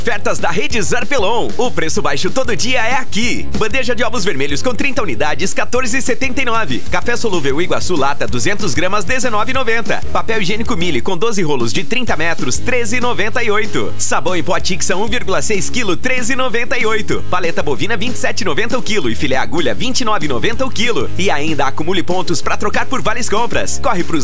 Ofertas da Rede Zarpelon. O preço baixo todo dia é aqui. Bandeja de ovos vermelhos com 30 unidades, 14,79. Café solúvel Iguaçu lata, 200 gramas, 19,90. Papel higiênico Mille com 12 rolos de 30 metros, 13,98. Sabão em pó Tixa 1,6 kg, 13,98. Paleta bovina, 27,90 o quilo. E filé agulha, 29,90 o quilo. E ainda acumule pontos para trocar por vales compras. Corre pros